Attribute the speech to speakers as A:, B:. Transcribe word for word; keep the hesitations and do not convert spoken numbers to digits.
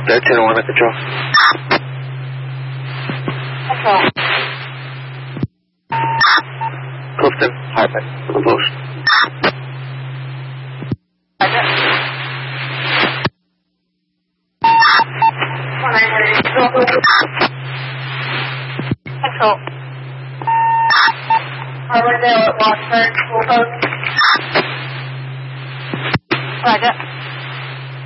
A: thirteen one control.
B: Control.
A: Clifton, Hartman, post.
B: Roger. one nine hundred. Control. Harbordale at Watford, full post. Roger.